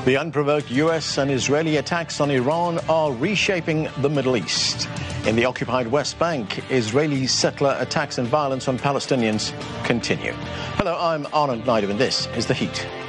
The unprovoked US and Israeli attacks on Iran are reshaping the Middle East. In the occupied West Bank, Israeli settler attacks and violence on Palestinians continue. Hello, I'm Arnold Naidu, and this is The Heat.